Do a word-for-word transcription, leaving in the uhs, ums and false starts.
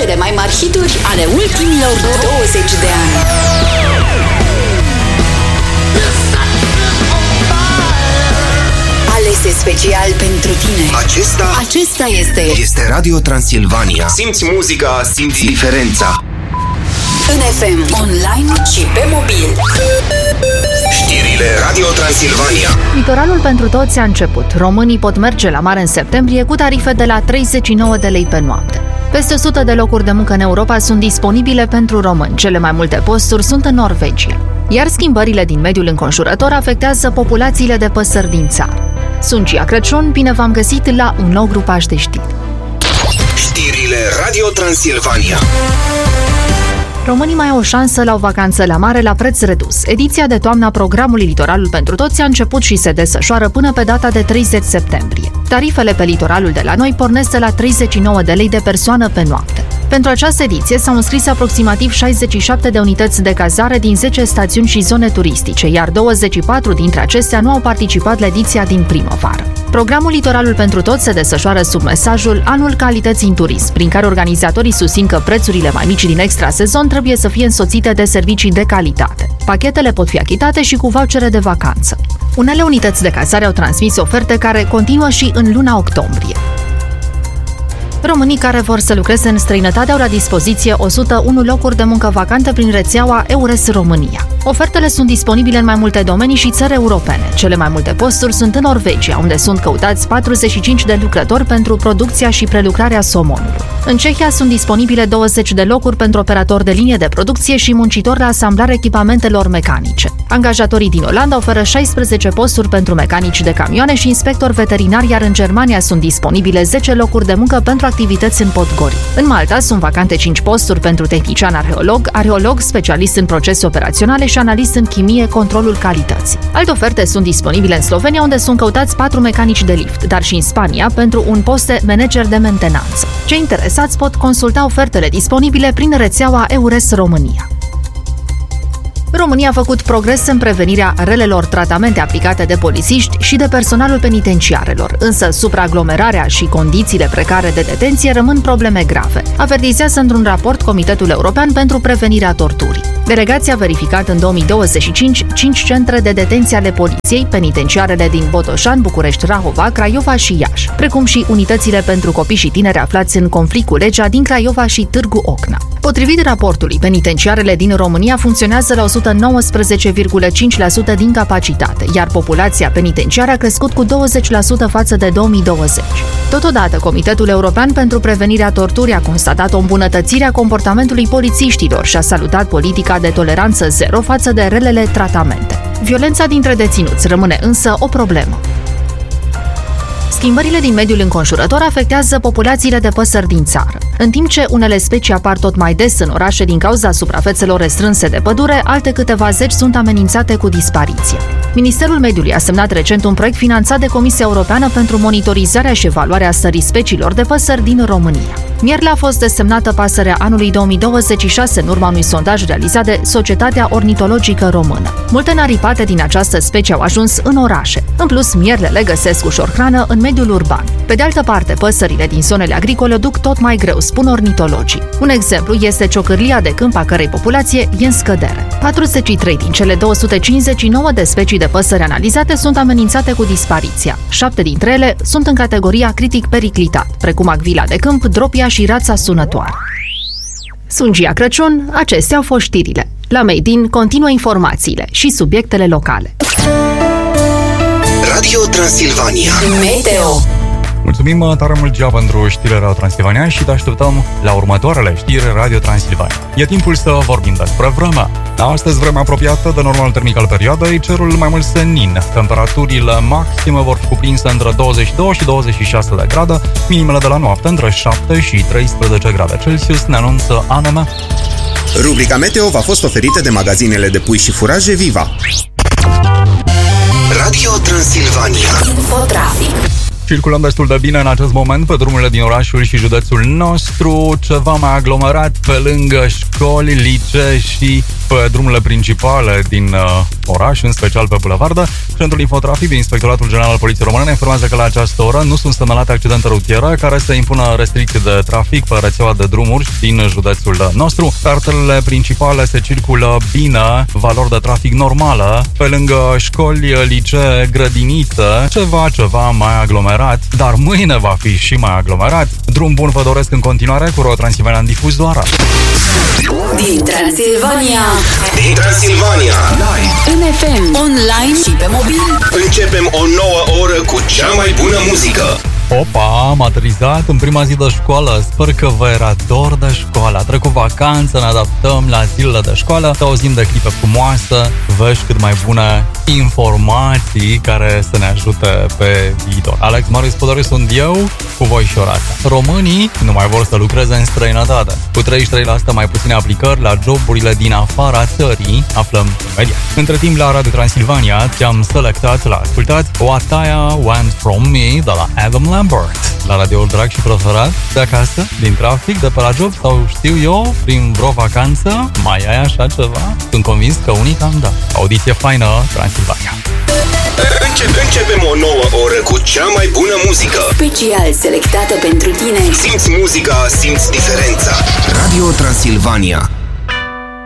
Cele mai mari hituri ale ultimilor douăzeci de ani. Alese special pentru tine. Acesta Acesta este Este Radio Transilvania. Simți muzica, simți diferența. în F M, online și pe mobil. Știrile Radio Transilvania. Litoralul pentru toți a început. Românii pot merge la mare în septembrie cu tarife de la treizeci și nouă de lei pe noapte. Peste o sută de locuri de muncă în Europa sunt disponibile pentru români. Cele mai multe posturi sunt în Norvegia. Iar schimbările din mediul înconjurător afectează populațiile de păsări din țară. Sunt Gia Crăciun, bine v-am găsit la un nou grupaj de știri. Știrile Radio Transilvania. Românii mai au o șansă la o vacanță la mare la preț redus. Ediția de toamnă a programului Litoralul pentru toți a început și se desfășoară până pe data de treizeci septembrie. Tarifele pe litoralul de la noi pornesc de la treizeci și nouă de lei de persoană pe noapte. Pentru această ediție s-au înscris aproximativ șaizeci și șapte de unități de cazare din zece stațiuni și zone turistice, iar douăzeci și patru dintre acestea nu au participat la ediția din primăvară. Programul Litoralul pentru toți se desfășoară sub mesajul Anul Calității în Turism, prin care organizatorii susțin că prețurile mai mici din extrasezon trebuie să fie însoțite de servicii de calitate. Pachetele pot fi achitate și cu vouchere de vacanță. Unele unități de cazare au transmis oferte care continuă și în luna octombrie. Românii care vor să lucreze în străinătate au la dispoziție o sută unu locuri de muncă vacante prin rețeaua EURES România. Ofertele sunt disponibile în mai multe domenii și țări europene. Cele mai multe posturi sunt în Norvegia, unde sunt căutați patruzeci și cinci de lucrători pentru producția și prelucrarea somonului. În Cehia sunt disponibile douăzeci de locuri pentru operatori de linie de producție și muncitori la asamblarea echipamentelor mecanice. Angajatorii din Olanda oferă șaisprezece posturi pentru mecanici de camioane și inspectori veterinari, iar în Germania sunt disponibile zece locuri de muncă pentru activități în Podgorica. În Malta sunt vacante cinci posturi pentru tehnician arheolog, arheolog specialist în procese operaționale și analist în chimie, controlul calității. Alte oferte sunt disponibile în Slovenia, unde sunt căutați patru mecanici de lift, dar și în Spania pentru un post de manager de mentenanță. Cei interesați pot consulta ofertele disponibile prin rețeaua EURES România. România a făcut progrese în prevenirea relelor tratamente aplicate de polițiști și de personalul penitenciarelor, însă supraaglomerarea și condițiile precare de detenție rămân probleme grave, avertizează într-un raport Comitetul European pentru Prevenirea Torturii. Delegația a verificat în două mii douăzeci și cinci cinci centre de detenție ale poliției, penitenciarele din Botoșani, București, Rahova, Craiova și Iași, precum și unitățile pentru copii și tineri aflați în conflict cu legea din Craiova și Târgu Ocna. Potrivit raportului, penitenciarele din România funcționează la o sută nouăsprezece virgulă cinci la sută din capacitate, iar populația penitenciară a crescut cu douăzeci la sută față de două mii douăzeci. Totodată, Comitetul European pentru Prevenirea Torturii a constatat o îmbunătățire a comportamentului polițiștilor și a salutat politica de toleranță zero față de relele tratamente. Violența dintre deținuți rămâne însă o problemă. Schimbările din mediul înconjurător afectează populațiile de păsări din țară. În timp ce unele specii apar tot mai des în orașe din cauza suprafețelor restrânse de pădure, alte câteva zeci sunt amenințate cu dispariție. Ministerul Mediului a semnat recent un proiect finanțat de Comisia Europeană pentru monitorizarea și evaluarea stării speciilor de păsări din România. Mierla a fost desemnată pasărea anului două mii douăzeci și șase în urma unui sondaj realizat de Societatea Ornitologică Română. Multe naripate din această specie au ajuns în orașe. În plus, mierlele găsesc ușor hrană în mediul urban. Pe de altă parte, păsările din zonele agricole o duc tot mai greu, spun ornitologii. Un exemplu este ciocârlia de câmp, a cărei populație e în scădere. patruzeci și trei din cele două sute cincizeci și nouă de specii de păsări analizate sunt amenințate cu dispariția. Șapte dintre ele sunt în categoria critic periclitat, precum agvila de câmp, dropia și rața sunătoare. Sunt Gia Crăciun, acestea au fost știrile. La Made in continuă informațiile și subiectele locale. Radio Transilvania. Meteo. Mulțumim tare mult, Gia, pentru știrile Radio Transilvania și te așteptăm la următoarele știri Radio Transilvania. E timpul să vorbim despre vreme. Astăzi, vremea apropiată de normalul termic al perioadei, cerul mai mult senin. Temperaturile maxime vor fi cuprinse între douăzeci și doi și douăzeci și șase de grade, minimele de la noapte între șapte și treisprezece grade Celsius, ne anunță A N M. Rubrica Meteo v-a fost oferită de magazinele de pui și furaje Viva. Radio Transilvania. Infotrafic. Circulăm destul de bine în acest moment pe drumurile din orașul și județul nostru, ceva mai aglomerat pe lângă școli, licee și pe drumurile principale din uh, oraș, în special pe bulevardă. Centrul Infotrafic din Inspectoratul General al Poliției Române ne informează că la această oră nu sunt semnalate accidente rutiere care să impună restricții de trafic pe rețeaua de drumuri din județul nostru. Pe arterele principale se circulă bine, valori de trafic normală, pe lângă școli, licee, grădinițe, ceva, ceva mai aglomerat, dar mâine va fi și mai aglomerat. Drum bun vă doresc în continuare cu Ro Transilvania în difuzoară. Din Transilvania, Din Transilvania, în F M, online și pe mobil. începem o nouă oră cu cea mai bună muzică. Opa, am aterizat în prima zi de școală. Sper că vă era dor de școală. A trecut vacanță, ne adaptăm la zilele de școală, să auzim de clipe frumoase, vești cât mai bune, informații care să ne ajute pe viitor. Alex Marius Podoriu sunt eu, cu voi și ora asta. Românii nu mai vor să lucreze în străinătate. Cu treizeci și trei la sută mai puține aplicări la joburile din afara țării, aflăm imediat. Între timp, la Radio Transilvania ți-am selectat, la ascultat What I Want From Me de la Adam Lambert. La radioul drag și preferat, de acasă, din trafic, de pe la job sau știu eu, prin vreo vacanță, mai ai așa ceva? Sunt convins că unii cam da. Audiție faină, Transilvania. Începem, începem o nouă oră cu cea mai bună muzică. Special selectată pentru tine. Simți muzica, simți diferența. Radio Transilvania.